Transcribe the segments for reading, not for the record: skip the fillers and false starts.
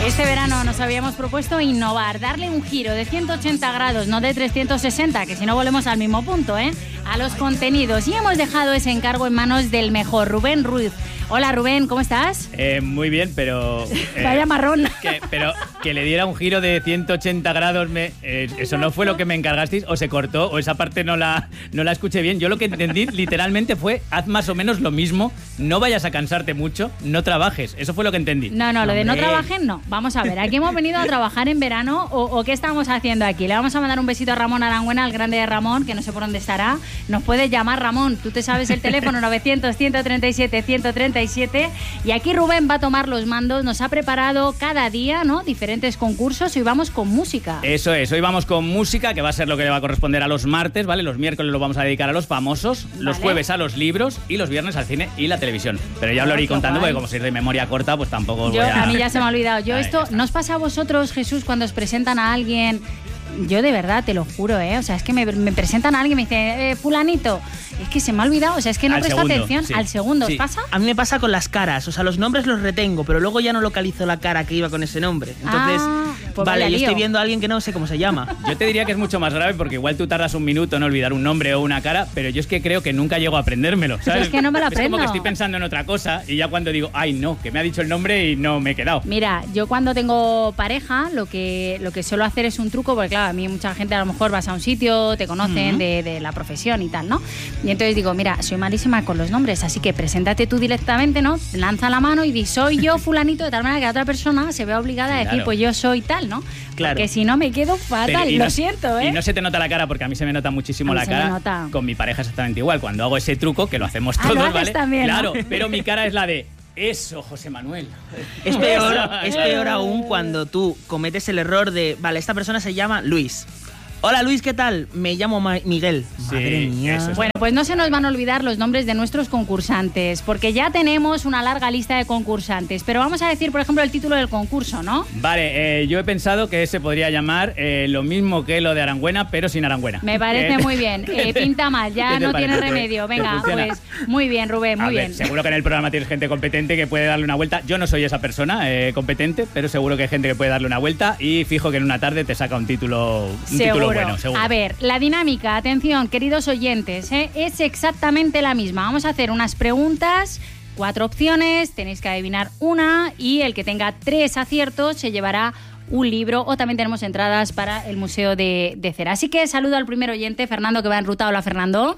Este verano nos habíamos propuesto innovar, darle un giro de 180 grados, no de 360, que si no volvemos al mismo punto, a los contenidos. Y hemos dejado ese encargo en manos del mejor, Rubén Ruiz. Hola Rubén, ¿cómo estás? Muy bien, pero... Vaya marrón. Pero que le diera un giro de 180 grados, eso no fue lo que me encargasteis, o se cortó, o esa parte no la escuché bien. Yo lo que entendí literalmente fue, haz más o menos lo mismo, no vayas a cansarte mucho, no trabajes. Eso fue lo que entendí. No, lo de no trabajen, no. Vamos a ver, ¿aquí hemos venido a trabajar en verano o qué estamos haciendo aquí? Le vamos a mandar un besito a Ramón Arangüena, al grande de Ramón, que no sé por dónde estará. Nos puedes llamar, Ramón, tú te sabes el teléfono 900-137-137, y aquí Rubén va a tomar los mandos. Nos ha preparado cada día, ¿no?, diferentes concursos. Hoy vamos con música. Eso es, hoy vamos con música, que va a ser lo que le va a corresponder a los martes, ¿vale? Los miércoles lo vamos a dedicar a los famosos, los jueves a los libros y los viernes al cine y la televisión. Pero ya lo iré contando, porque como sois de memoria corta, pues tampoco os voy a... A mí ya se me ha olvidado. ¿No os pasa a vosotros, Jesús, cuando os presentan a alguien? Yo de verdad, te lo juro, o sea, es que me presentan a alguien y me dicen, fulanito, es que se me ha olvidado, o sea, es que no presto atención al segundo. ¿Os pasa? A mí me pasa con las caras, o sea, los nombres los retengo, pero luego ya no localizo la cara que iba con ese nombre. Entonces, pues vale, yo estoy viendo a alguien que no sé cómo se llama. Yo te diría que es mucho más grave, porque igual tú tardas un minuto en olvidar un nombre o una cara, pero yo es que creo que nunca llego a aprendérmelo, ¿sabes? Es que no me lo aprendo. Es como que estoy pensando en otra cosa y ya cuando digo, ay no, que me ha dicho el nombre y no me he quedado. Mira, yo cuando tengo pareja, lo que suelo hacer es un truco, porque claro, a mí mucha gente a lo mejor vas a un sitio, te conocen de la profesión y tal, ¿no? Y entonces digo, mira, soy malísima con los nombres, así que preséntate tú directamente, ¿no? Lanza la mano y di, soy yo fulanito, de tal manera que la otra persona se vea obligada a decir, pues yo soy tal, ¿no? Claro. Porque si no me quedo fatal, lo siento, Y no se te nota la cara, porque a mí se me nota muchísimo la cara. Con mi pareja exactamente igual. Cuando hago ese truco, que lo hacemos todos, lo haces ¿vale? También, claro, ¿no? pero mi cara es la de... Eso, José Manuel. Es peor aún cuando tú cometes el error de, vale, esta persona se llama Luis. Hola Luis, ¿qué tal? Me llamo Miguel. Madre mía. Bueno, pues no se nos van a olvidar los nombres de nuestros concursantes, porque ya tenemos una larga lista de concursantes. Pero vamos a decir, por ejemplo, el título del concurso, ¿no? Vale, yo he pensado que se podría llamar lo mismo que lo de Arangüena, pero sin Arangüena. Me parece muy bien. Pinta mal, ya no tiene remedio. Venga, pues muy bien, Rubén, muy bien. Seguro que en el programa tienes gente competente que puede darle una vuelta. Yo no soy esa persona competente, pero seguro que hay gente que puede darle una vuelta y fijo que en una tarde te saca un título bueno, seguro. A ver, la dinámica, atención, queridos oyentes, es exactamente la misma. Vamos a hacer unas preguntas, 4 opciones, tenéis que adivinar una y el que tenga 3 aciertos se llevará un libro, o también tenemos entradas para el Museo de Cera. Así que saludo al primer oyente, Fernando, que va en ruta. Hola, Fernando.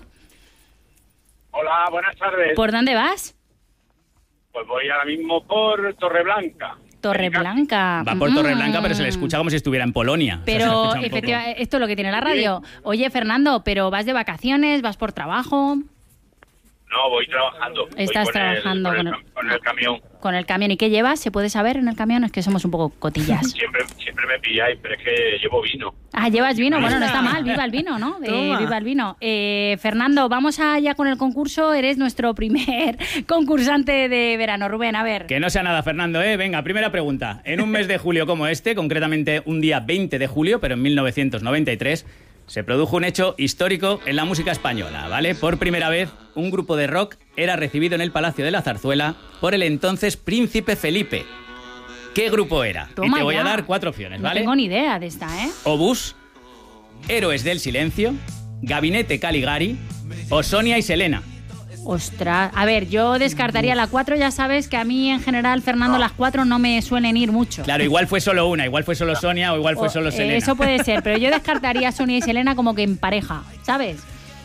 Hola, buenas tardes. ¿Por dónde vas? Pues voy ahora mismo por Torreblanca. Torreblanca. Va por Torreblanca, pero se le escucha como si estuviera en Polonia. Pero efectivamente, esto es lo que tiene la radio. Oye, Fernando, ¿pero vas de vacaciones? ¿Vas por trabajo? No, voy trabajando. Estás trabajando con el camión. Con el camión. ¿Y qué llevas? ¿Se puede saber en el camión? Es que somos un poco cotillas. Siempre me pilláis, pero es que llevo vino. Ah, ¿llevas vino? Bueno, no está mal. Viva el vino, ¿no? Viva el vino. Fernando, vamos allá con el concurso. Eres nuestro primer concursante de verano. Rubén, a ver. Que no sea nada, Fernando, ¿eh? Venga, primera pregunta. En un mes de julio como este, concretamente un día 20 de julio, pero en 1993... se produjo un hecho histórico en la música española, ¿vale? Por primera vez, un grupo de rock era recibido en el Palacio de la Zarzuela por el entonces Príncipe Felipe. ¿Qué grupo era? Toma, y te voy ya. a dar 4 opciones, ¿vale? No tengo ni idea de esta, ¿eh? Obús, Héroes del Silencio, Gabinete Caligari o Sonia y Selena. Ostras, a ver, yo descartaría la 4, ya sabes que a mí en general, Fernando, las 4 no me suelen ir mucho. Claro, igual fue solo una, igual fue solo Sonia o igual fue solo Selena. Eso puede ser, pero yo descartaría a Sonia y Selena como que en pareja, ¿sabes?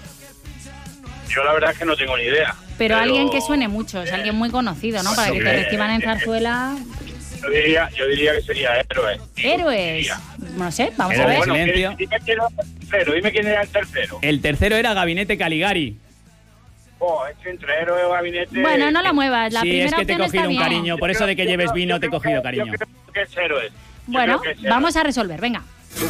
Yo la verdad es que no tengo ni idea. Pero alguien que suene mucho, es alguien muy conocido, ¿no? Para que te reciban en Zarzuela. Yo diría que sería Héroes. ¿Héroes? No sé, vamos a Héroes ver. del Silencio. Dime quién era el tercero. El tercero era Gabinete Caligari. Es que entre Héroes o Gabinete... Bueno, no la muevas, la sí, primera es que te he opción está cogido un bien. cariño, por eso de que lleves vino te he cogido cariño. Yo creo que es Héroes. Bueno, vamos a resolver, venga.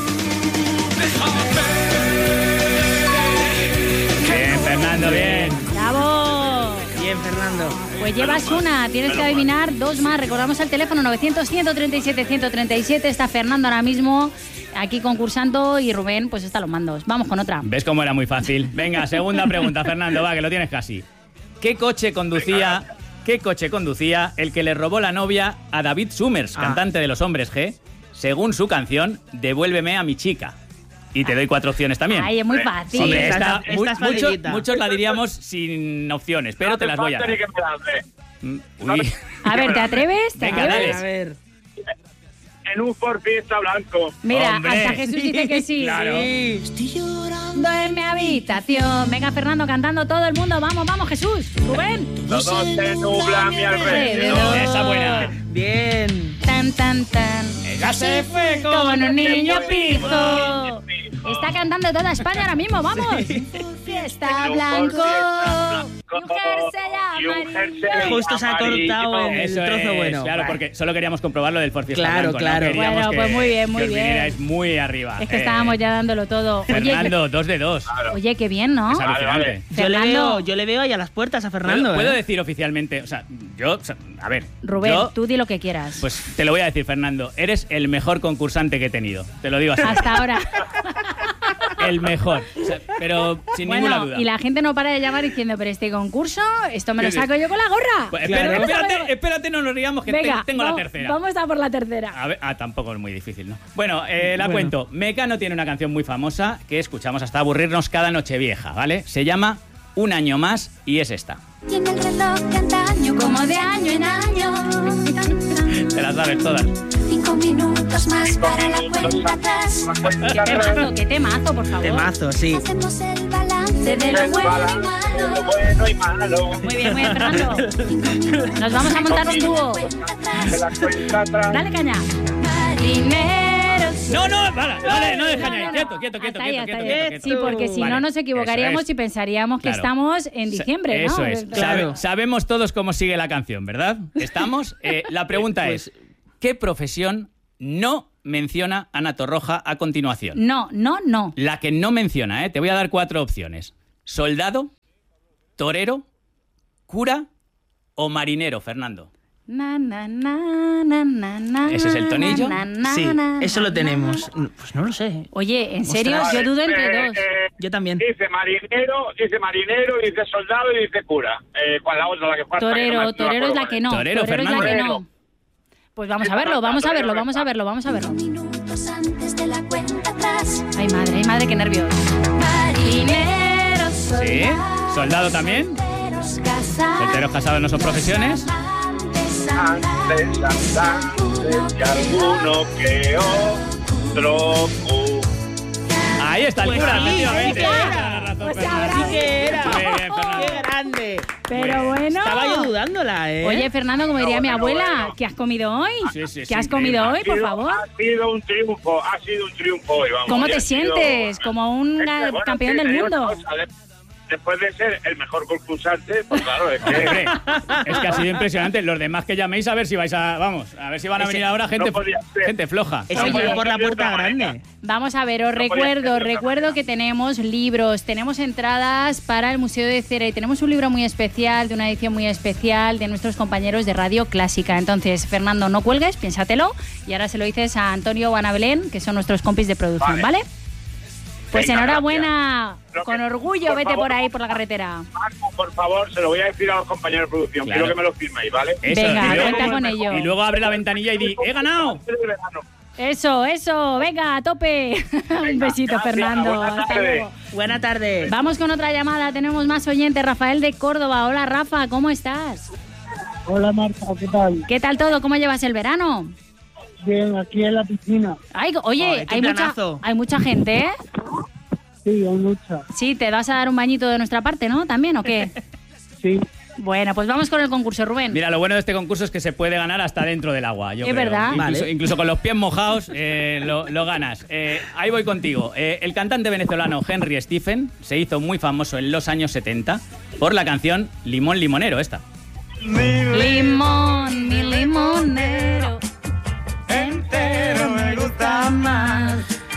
Bien, Fernando, bien. ¡Bravo! Bien, Fernando. Pues llevas una, tienes que adivinar 2 más. Recordamos el teléfono 900-137-137. Está Fernando ahora mismo aquí concursando y Rubén pues está a los mandos. Vamos con otra. ¿Ves cómo era muy fácil? Venga, segunda pregunta, Fernando, va, que lo tienes casi. ¿Qué coche conducía ¿Qué coche conducía el que le robó la novia a David Summers, cantante de Los Hombres G, según su canción Devuélveme a mi chica? Y te doy 4 opciones también. Ay, es muy fácil. Hombre, Esta es facilita. muchos la diríamos sin opciones, pero te las voy a dar. Uy. A ver, ¿te atreves? ¿Te Venga, atreves? A ver. En un Ford Fiesta blanco. Mira, Hombre. hasta Jesús dice que sí. Claro. Sí. En mi habitación. Venga, Fernando, cantando todo el mundo. Vamos, vamos, Jesús. Rubén. Todo se nubla a mi alrededor. Esa buena. Bien. Tan, tan, tan. Ella se fue Como un niño pijo. Está cantando toda España ahora mismo, vamos. Fiesta blanco. Y un jersey Justo se ha cortado el Eso trozo es, bueno. claro, porque solo queríamos comprobar lo del Ford Fiesta Claro, blanco, claro. ¿no? Queríamos Bueno, pues muy bien, muy que os bien. vinierais muy arriba. Es que estábamos ya dándolo todo. Fernando, 2 de 2. Oye, qué bien, ¿no? Es alucinante. Fernando. Yo le veo ahí a las puertas a Fernando. ¿Puedo decir oficialmente? O sea, a ver. Rubén, yo, tú di lo que quieras. Pues te lo voy a decir, Fernando. Eres el mejor concursante que he tenido. Te lo digo así. Hasta ahora. El mejor. O sea, pero sin ninguna Bueno, duda. y la gente no para de llamar diciendo, pero este concurso, esto me lo saco yo con la gorra. Pues, Claro. espérate, no nos digamos que Venga, tengo la tercera. Vamos a por la tercera. A ver, tampoco es muy difícil, ¿no? Bueno, la cuento. Mecano tiene una canción muy famosa que escuchamos hasta aburrirnos cada Nochevieja, ¿vale? Se llama Un año más y es esta. Tiene el reloj de antaño, como de año en año. Te las sabes todas. 5 minutos más para la cuenta atrás. Qué temazo, por favor. Temazo, sí. Hacemos el balance de lo bueno y malo. Muy bien, Fernando. Nos vamos a montar un dúo. Dale caña. Marineros. No, vale, no dejan ahí. No. Quieto. Hasta ahí. Quieto. Sí, porque si Vale, no nos equivocaríamos eso es. y pensaríamos que Claro. estamos en diciembre, ¿no? Eso es. Claro. Sabemos todos cómo sigue la canción, ¿verdad? ¿Estamos? La pregunta es, ¿qué profesión no menciona Ana Torroja a continuación? No. La que no menciona, ¿eh? Te voy a dar 4 opciones. ¿Soldado, torero, cura o marinero, Fernando? ¿Ese es el tonillo? Sí, eso lo tenemos. Pues no lo sé. Oye, en serio, Ostras. yo dudo entre dos. Yo también. Dice marinero, dice soldado y dice cura. ¿Cuál la otra? La que falta? Torero es la que no. Torero, es la Fernando. que no. Pues vamos a verlo. Minutos antes de la cuenta atrás. Ay, madre, qué nervios. Marineros, Sí. ¿Soldado también? solteros, casados. ¿Solteros casados no son profesiones? Antes y alguno que otro. Ahí está el Pues cura, sí, efectivamente. sí que era. Tienes razón, Pues Fernando. habrá. Sí que era. Muy bien, Fernando. ¡Qué grande! Pero bueno. Estaba yo dudándola, ¿eh? Oye, Fernando, como diría mi abuela, bueno. ¿qué has comido hoy? Sí, ¿Qué has comido hoy, por favor? Ha sido un triunfo hoy, vamos. ¿Cómo Y te ha sido- sientes? Como un Es que, bueno, campeón sí, del te digo mundo. una cosa, después de ser el mejor concursante, pues claro, es que... Hombre, es que ha sido impresionante. Los demás que llaméis, a ver si vais a... Vamos, a ver si van a Ese venir ahora gente, no podía ser. gente floja. Ese Oye. fue por la puerta grande. Vamos a ver, os No podía ser de otra recuerdo manera. que tenemos libros, tenemos entradas para el Museo de Cera y tenemos un libro muy especial, de una edición muy especial de nuestros compañeros de Radio Clásica. Entonces, Fernando, no cuelgues, piénsatelo y ahora se lo dices a Antonio o Ana Belén, que son nuestros compis de producción, ¿vale? Pues Venga, enhorabuena, gracias. con orgullo, Por vete favor. por ahí por la carretera. Marco, por favor, se lo voy a decir a los compañeros de producción. Claro. Quiero que me lo firméis, ¿vale? Eso, Venga, y luego- cuenta con ello. Y luego abre la ventanilla y di, ¡he ganado! Eso, venga, a tope. Un besito, gracias, Fernando. buenas Hasta tardes. luego. Buena tarde. Vamos con otra llamada, tenemos más oyentes. Rafael de Córdoba. Hola, Rafa, ¿cómo estás? Hola Marta, ¿qué tal? ¿Qué tal todo? ¿Cómo llevas el verano? Bien, aquí en la piscina. Ay, oye, Joder, qué planazo. hay mucha gente, ¿eh? Sí, hay mucha. Sí, te vas a dar un bañito de nuestra parte, ¿no? ¿También o qué? Sí, Bueno, pues vamos con el concurso, Rubén. Mira, lo bueno de este concurso es que se puede ganar hasta dentro del agua. Yo Es creo. verdad. Incluso, Vale. incluso con los pies mojados lo ganas. Ahí voy contigo. El cantante venezolano Henry Stephen se hizo muy famoso en los años 70 por la canción Limón Limonero, esta. Limón, mi limonero. Entero me gusta más.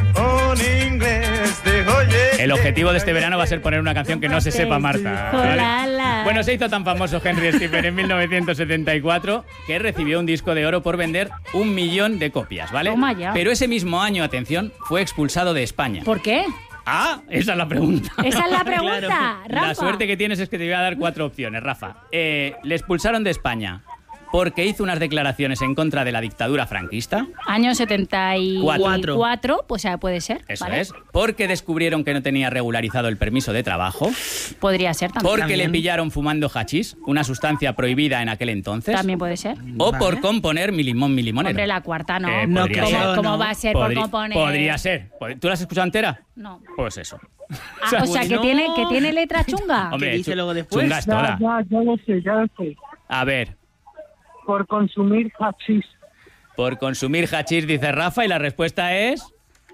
El objetivo de este verano va a ser poner una canción que no se sepa, Marta. ¿vale? Bueno, se hizo tan famoso Henry Stephen en 1974 que recibió un disco de oro por vender 1 millón de copias, ¿vale? Toma ya. Pero ese mismo año, atención, fue expulsado de España. ¿Por qué? Ah, esa es la pregunta. Esa es la pregunta, Rafa. La suerte que tienes es que te voy a dar 4 opciones, Rafa. Le expulsaron de España porque hizo unas declaraciones en contra de la dictadura franquista. Año 74, pues puede ser. Eso ¿vale? es. Porque descubrieron que no tenía regularizado el permiso de trabajo. Podría ser también. Porque le pillaron fumando hachís, una sustancia prohibida en aquel entonces. También puede ser. O por componer Mi limón, mi limonero. Hombre, la cuarta no. No, podría creo, ser. ¿Cómo va a ser por componer? Podría ser. ¿Tú la has escuchado entera? No. Pues eso. O sea, que tiene letra chunga. Hombre, ¿Qué dice luego después? chunga es Ya toda. lo sé, ya lo sé. A ver, Por consumir hachís. por consumir hachís, dice Rafa, y la respuesta es...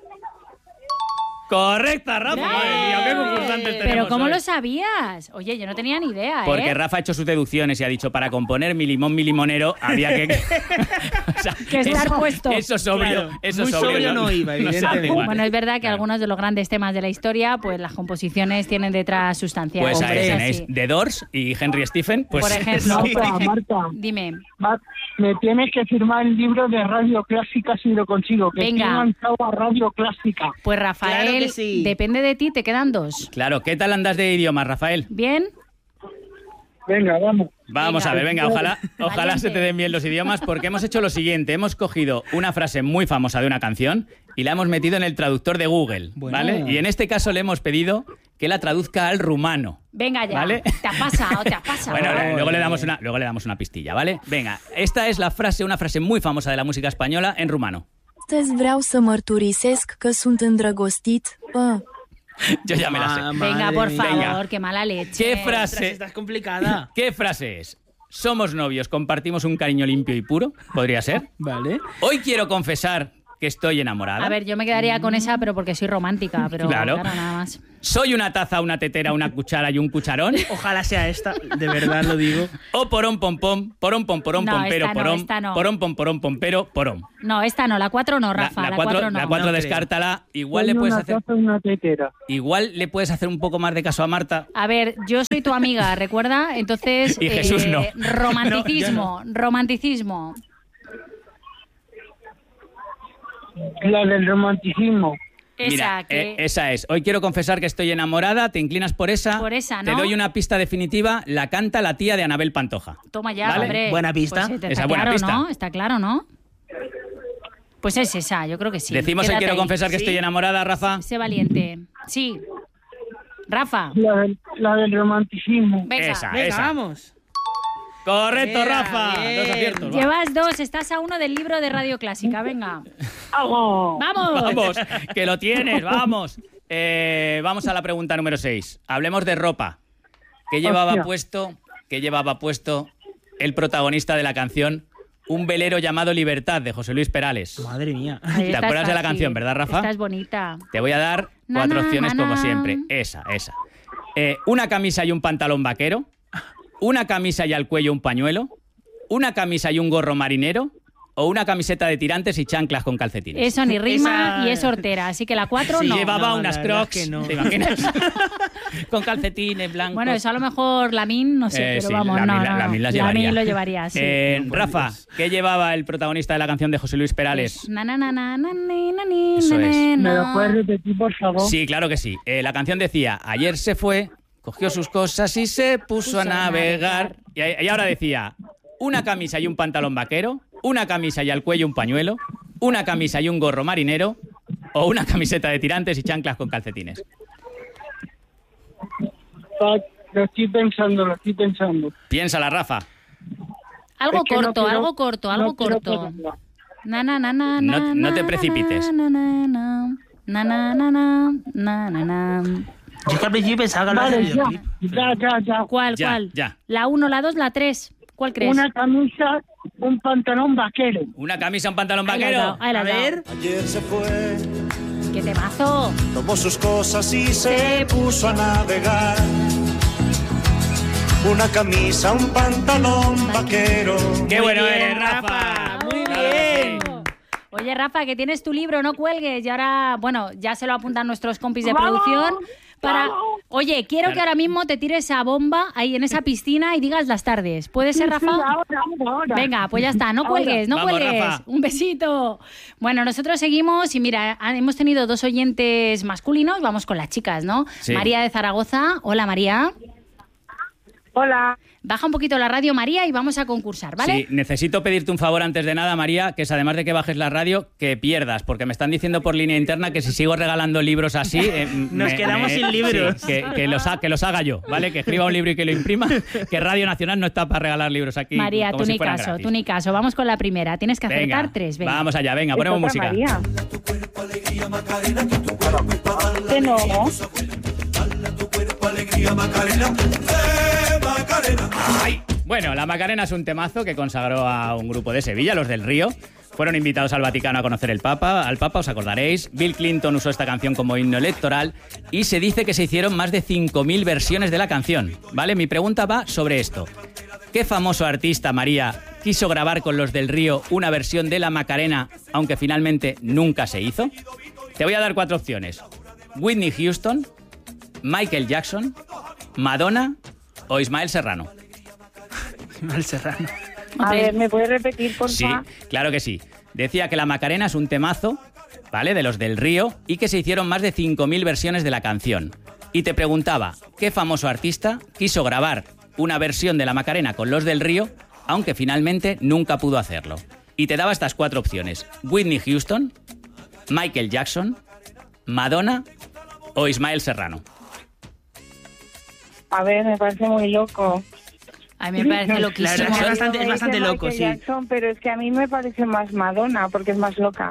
¡Correcta, Rafa! Madre mía, qué concursantes tenemos Pero ¿cómo hoy. lo sabías? Oye, yo no tenía ni idea, Porque ¿eh? Rafa ha hecho sus deducciones y ha dicho, para componer Mi limón, mi limonero, había que... O sea, Que estar eso- puesto. Eso sobrio, Claro, eso muy sobrio no iba, se hace evidentemente. igual. Bueno, es verdad que Claro. algunos de los grandes temas de la historia, pues las composiciones tienen detrás sustancia. Pues ahí Es tenéis así. The Doors y Henry Stephen. Pues Por ejemplo. sí. Marta, Dime. me tienes que firmar el libro de Radio Clásica si lo consigo. Que Venga. estoy lanzado a Radio Clásica. Pues Rafael, Claro que sí. depende de ti, te quedan 2. Claro, ¿qué tal andas de idiomas, Rafael? ¿Bien? Venga, vamos. Vamos Venga. a ver, venga, ojalá Valiente. se te den bien los idiomas, porque hemos hecho lo siguiente, hemos cogido una frase muy famosa de una canción y la hemos metido en el traductor de Google, Bueno. ¿vale? Y en este caso le hemos pedido que la traduzca al rumano. Venga ya. ¿Vale? Te ha pasado, te ha pasado. Bueno, luego le damos una pistilla, ¿vale? Venga, esta es una frase muy famosa de la música española en rumano. Astăzi vreau să mărturisesc că sunt îndrăgostit. Yo ya me la sé. Venga, por favor, Venga. qué mala leche. ¿Qué Ostras, frase? esta es complicada. ¿Qué frase es? Somos novios, compartimos un cariño limpio y puro, podría ser. Vale. Hoy quiero confesar que estoy enamorada. A ver, yo me quedaría con esa, pero porque soy romántica, pero Claro. nada más. Soy una taza, una tetera, una cuchara y un cucharón. Ojalá sea esta, de verdad lo digo. O porón pom pom, porón pom porón No, pompero esta no, porón, esta no. porón pom porón pompero porón. No, esta no, la 4 no, Rafa, la 4 no. La 4 No descártala. Igual Soy le puedes una hacer, taza y una tetera. igual le puedes hacer un poco más de caso a Marta. A ver, yo soy tu amiga, ¿recuerda? Entonces, Y Jesús no. romanticismo, No, romanticismo. La del romanticismo. Esa, Mira, que... esa es. Hoy quiero confesar que estoy enamorada. Te inclinas por esa. Por esa, Te ¿no? doy una pista definitiva. La canta la tía de Anabel Pantoja. Toma ya, ¿Vale? hombre. Buena pista. Pues, Esa está buena claro, pista. ¿no? Está claro, ¿no? Pues es esa, yo creo que sí. Decimos hoy Quédate quiero ahí. confesar que ¿Sí? estoy enamorada, Rafa. Sé valiente. Sí. Rafa, La del romanticismo. venga. Esa. Venga, vamos. Correcto, Bien, Rafa. bien. 2 aciertos. va. Llevas 2, estás a 1 del libro de Radio Clásica, venga. ¡Vamos! ¡Vamos! Vamos, que lo tienes, vamos. Vamos a la pregunta número 6. Hablemos de ropa. ¿Qué llevaba puesto el protagonista de la canción Un velero llamado Libertad, de José Luis Perales? Madre mía. Ahí ¿Te esta acuerdas es de la fácil. canción, verdad, Rafa? Esta es bonita. Te voy a dar Na, 4 na, opciones na, como na. siempre. Esa. Una camisa y un pantalón vaquero. Una camisa y al cuello un pañuelo. Una camisa y un gorro marinero. O una camiseta de tirantes y chanclas con calcetines. Eso ni rima Esa- y es hortera, así que la 4 Si no. llevaba No, unas la verdad crocs, es que no. ¿te imaginas? Con calcetines blancos. Bueno, eso a lo mejor Lamin, no sé, pero Sí, vamos, Lamin- no. Lamin las Lamin llevaría. lo llevaría, sí. Rafa, ¿qué llevaba el protagonista de la canción de José Luis Perales? Na, na, na, na, na, ni, na, ni, Eso na, es. na, ¿Me na. lo puedes repetir, por favor? Sí, claro que sí. La canción decía, ayer se fue, cogió sus cosas y se puso a navegar. Y ahora decía, una camisa y un pantalón vaquero, una camisa y al cuello un pañuelo, una camisa y un gorro marinero, o una camiseta de tirantes y chanclas con calcetines. Lo estoy pensando. Piénsala, Rafa. Algo Es que no corto, quiero- algo corto, no algo quiero corto. ponerla. Na, na, na, na, No- no te na, precipites. Na, na, na, na, na, na, na, na, na. Yo es que al principio pensaba que hablabas Vale, del videoclip. ya. ¿Cuál, Ya, cuál? ya. La 1, la 2, la 3. ¿Cuál crees? Una camisa, un pantalón vaquero. Una camisa, un pantalón Ahí la has vaquero. dado, ahí la A has dado. ver. Ayer se fue, ¡Qué temazo! tomó sus cosas y se puso a navegar. Una camisa, un pantalón vaquero. ¡Qué bueno bien, eres, Rafa! Rafa, muy Claro que bien. sí. Oye, Rafa, que tienes tu libro, no cuelgues. Y ahora, bueno, ya se lo apuntan nuestros compis de ¡Vamos! producción Oye, quiero que ahora mismo te tires esa bomba ahí en esa piscina y digas las tardes. ¿Puede ser, Rafa? Sí, ahora. Venga, pues ya está, no cuelgues, no Vamos, cuelgues. Rafa. Un besito. Bueno, nosotros seguimos y mira, hemos tenido 2 oyentes masculinos, vamos con las chicas, ¿no? Sí. María de Zaragoza. Hola, María. Hola. Baja un poquito la radio, María, y vamos a concursar, ¿vale? Sí, necesito pedirte un favor antes de nada, María, que es además de que bajes la radio, que pierdas, porque me están diciendo por línea interna que si sigo regalando libros así... Nos quedamos sin libros. Sí, que los haga yo, ¿vale? Que escriba un libro y que lo imprima, que Radio Nacional no está para regalar libros aquí. María, como tú si ni fueran caso, gratis. tú ni caso. Vamos con la primera. Tienes que acertar Venga, 3. Venga. vamos allá, venga, ponemos música. María. Que no. Bueno, la Macarena es un temazo que consagró a un grupo de Sevilla, los del Río. Fueron invitados al Vaticano a conocer al Papa, os acordaréis. Bill Clinton usó esta canción como himno electoral y se dice que se hicieron más de 5.000 versiones de la canción, ¿vale? Mi pregunta va sobre esto. ¿Qué famoso artista, María, quiso grabar con los del Río una versión de la Macarena, aunque finalmente nunca se hizo? Te voy a dar 4 opciones. Whitney Houston, Michael Jackson, Madonna o Ismael Serrano. Mal Serrano. A ver, ¿me puedes repetir, por Sí, favor? claro que sí. Decía que la Macarena es un temazo, ¿vale? De los del Río y que se hicieron más de 5.000 versiones de la canción. Y te preguntaba, ¿qué famoso artista quiso grabar una versión de la Macarena con los del Río, aunque finalmente nunca pudo hacerlo? Y te daba estas 4 opciones. Whitney Houston, Michael Jackson, Madonna o Ismael Serrano. A ver, me parece muy loco. A mí me parece loquísimo. Claro, es bastante- Me dice loco, Michael sí. Jackson, pero es que a mí me parece más Madonna, porque es más loca.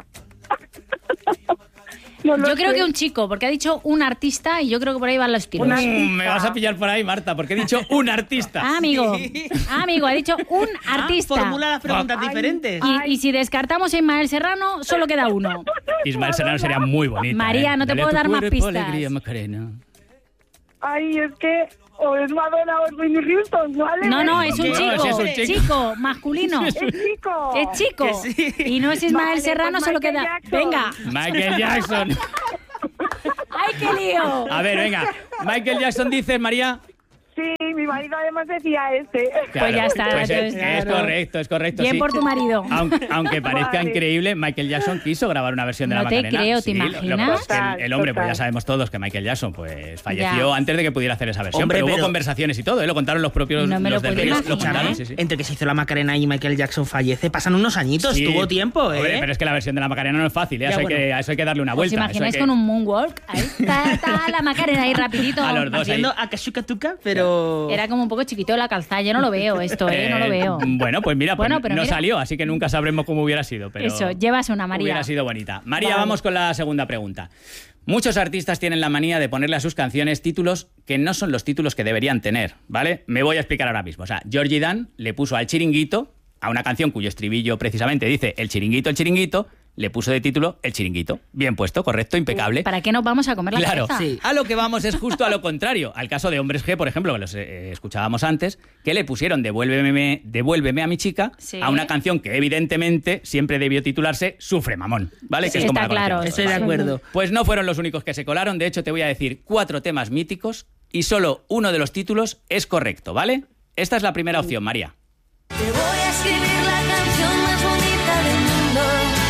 No lo Yo creo sé. que un chico, porque ha dicho un artista y yo creo que por ahí van los tiros. Un artista. Me vas a pillar por ahí, Marta, porque he dicho un artista. Amigo, ha dicho un artista. Formula las preguntas Ay. diferentes. Y si descartamos a Ismael Serrano, solo queda uno. Ismael Serrano sería muy bonito. María, no te Dale a puedo tu dar más cuerpo pistas. alegría, Macarena. Ay, es que o es Madonna o es Whitney Houston, ¿vale? No, es un No, chico. ese es un chico. Chico, masculino. Es chico. Es chico. Que sí. Y no es Ismael Vale, Serrano, pues solo Michael queda. Jackson. Venga. Michael Jackson. ¡Ay, qué lío! A ver, venga. Michael Jackson dice, María. Sí, mi marido además decía este. Pues ya está, Pues entonces, es claro. correcto, es correcto. Bien sí. por tu marido. Aunque parezca Vale. increíble, Michael Jackson quiso grabar una versión de No la te Macarena. creo, ¿te Sí, lo que imaginas? pasa es que el hombre, pues ya Total. sabemos todos que Michael Jackson pues falleció Ya. antes de que pudiera hacer esa versión. Hombre, pero hubo pero- conversaciones y todo, ¿eh? Lo contaron los propios No me los lo del puedo Río, imaginar, lo contaron, ¿eh? sí, sí. Entre que se hizo la Macarena y Michael Jackson fallece, pasan unos añitos, Sí. tuvo tiempo, ¿eh? Hombre, pero es que la versión de la Macarena no es fácil, ¿eh? Ya, Eso, bueno. a eso hay que darle una ¿Os vuelta. eso hay imagináis que- con un moonwalk? Ahí está la Macarena ahí rapidito. A los dos. Haciendo ahí. Akashuka Tuka, pero... Era como un poco chiquito la calzada. Yo no lo veo esto, no lo veo. Bueno, pues mira, pues Bueno, pero no mira. salió, así que nunca sabremos cómo hubiera sido. Pero Eso, llevas una, María. Hubiera sido bonita. María, Vale. vamos con la segunda pregunta. Muchos artistas tienen la manía de ponerle a sus canciones títulos que no son los títulos que deberían tener, ¿vale? Me voy a explicar ahora mismo. O sea, Georgie Dan le puso al chiringuito, a una canción cuyo estribillo precisamente dice el chiringuito, le puso de título El Chiringuito. Bien puesto, correcto, impecable. ¿Para qué nos vamos a comer la Claro, cabeza? sí. a lo que vamos es justo a lo contrario. Al caso de Hombres G, por ejemplo, que los escuchábamos antes, que le pusieron Devuélveme a mi chica Sí. a una canción que evidentemente siempre debió titularse Sufre Mamón, ¿vale? Sí, Que es como está la claro. conocemos Estoy de todos. acuerdo. Pues no fueron los únicos que se colaron. De hecho, te voy a decir 4 temas míticos y solo uno de los títulos es correcto, ¿vale? Esta es la primera opción, María. Te voy a escribir la canción más bonita del mundo.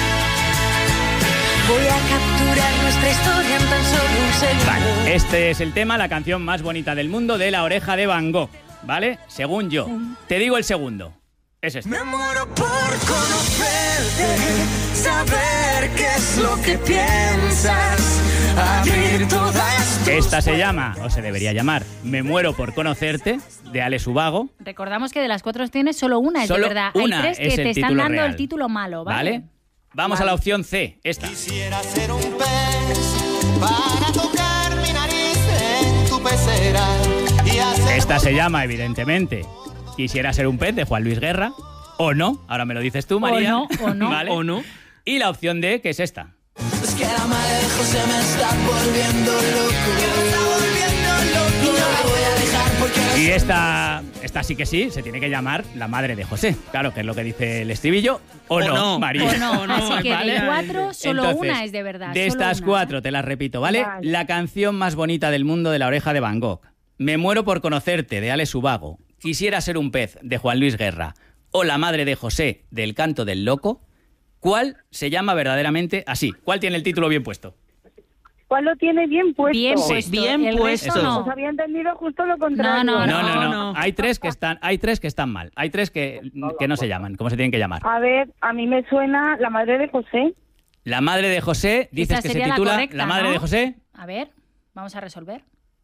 Voy a capturar nuestra historia en tan solo un segundo. Vale, este es el tema, la canción más bonita del mundo de La Oreja de Van Gogh, ¿vale? Según yo. Te digo el segundo. Es este. Me muero por conocerte, saber qué es lo que piensas, abrir todas tus Esta se llama, o se debería llamar, Me muero por conocerte, de Ale Subago. Recordamos que de las 4 opciones solo una es Solo de verdad. una Hay 3 es que el te están título dando real. el título malo, ¿vale? ¿Vale? Vamos a la opción C, esta. Quisiera ser un pez para tocar mi nariz en tu pecera y hacer Esta se llama, evidentemente, Quisiera ser un pez, de Juan Luis Guerra. O no, ahora me lo dices tú, María. o no. ¿Vale? O no. Y la opción D, que es esta. Es que la marejo se me está volviendo loco. Y no la voy a dejar porque Y esta sí que sí, se tiene que llamar la madre de José. Claro, que es lo que dice el estribillo. ¿O no, María? O no. Así que ¿vale? de 4, solo Entonces, una es de verdad. De solo estas una. 4, te las repito, ¿vale? Vale. La canción más bonita del mundo de La Oreja de Van Gogh. Me muero por conocerte, de Alex Ubago. Quisiera ser un pez, de Juan Luis Guerra. O La madre de José, del Canto del Loco. ¿Cuál se llama verdaderamente así? ¿Cuál tiene el título bien puesto? ¿Cuál lo tiene bien puesto? Bien Sí. puesto. Bien el puesto. resto no. Os había entendido justo lo contrario. No. Hay tres que están mal. Hay tres que no se llaman. ¿Cómo se tienen que llamar? A ver, a mí me suena la madre de José. La madre de José, dices Esa que se sería la titula correcta, La madre ¿no? de José. A ver, vamos a resolver.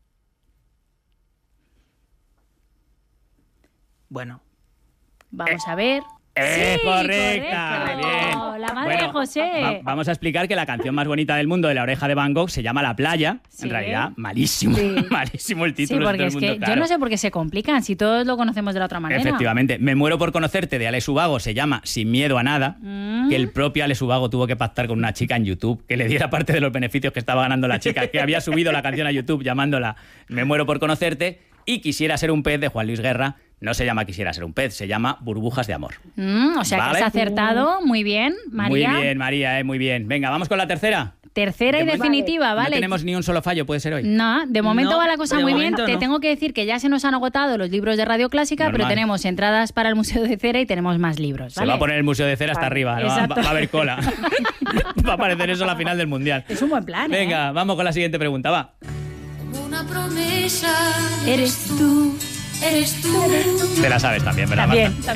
Bueno, Vamos a ver. ¡Es Sí, correcta! correcto. Bien. La madre de José. Vamos a explicar que la canción más bonita del mundo de La Oreja de Van Gogh se llama La Playa. Sí. En realidad, malísimo. Sí. Malísimo el Sí, título. de porque todo el es mundo, que claro. yo no sé por qué se complican, si todos lo conocemos de la otra manera. Efectivamente. Me muero por conocerte, de Alex Ubago, se llama Sin miedo a nada, que el propio Alex Ubago tuvo que pactar con una chica en YouTube que le diera parte de los beneficios que estaba ganando la chica, que había subido la canción a YouTube llamándola Me muero por conocerte, y Quisiera ser un pez, de Juan Luis Guerra. No se llama Quisiera ser un pez, se llama Burbujas de amor. O sea que Vale. has acertado. Muy bien, María. Muy bien, María, muy bien. Venga, vamos con la tercera. Tercera y De- definitiva, No ¿vale? tenemos ni un solo fallo, puede ser hoy. No, de momento No, va la cosa de muy bien. momento Te no. tengo que decir que ya se nos han agotado los libros de Radio Clásica, Normal. pero tenemos entradas para el Museo de Cera y tenemos más libros, Se ¿vale? va a poner el Museo de Cera hasta arriba. Exacto. Va a haber cola. Va a aparecer eso a la final del Mundial. Es un buen plan, Venga, vamos con la siguiente pregunta, va. Una promesa. Eres tú. Eres tú. Te la sabes también, ¿verdad, También. Marta?